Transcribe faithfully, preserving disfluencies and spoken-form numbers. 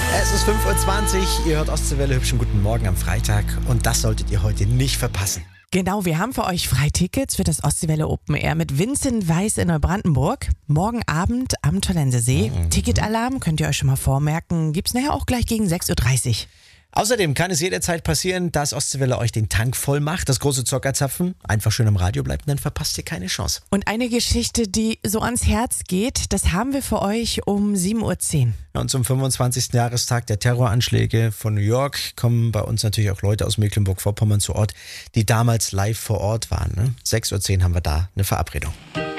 Es ist fünf Uhr zwanzig, ihr hört Ostseewelle, hübschen guten Morgen am Freitag und das solltet ihr heute nicht verpassen. Genau, wir haben für euch Freitickets für das Ostseewelle Open Air mit Vincent Weiss in Neubrandenburg. Morgen Abend am Tollensesee. Mhm. Ticketalarm könnt ihr euch schon mal vormerken. Gibt's nachher auch gleich gegen sechs Uhr dreißig. Außerdem kann es jederzeit passieren, dass Ostseewelle euch den Tank voll macht, das große Zockerzapfen einfach schön im Radio bleibt und dann verpasst ihr keine Chance. Und eine Geschichte, die so ans Herz geht, das haben wir für euch um sieben Uhr zehn. Und zum fünfundzwanzigsten Jahrestag der Terroranschläge von New York kommen bei uns natürlich auch Leute aus Mecklenburg-Vorpommern zu Ort, die damals live vor Ort waren. Ne? sechs Uhr zehn haben wir da eine Verabredung.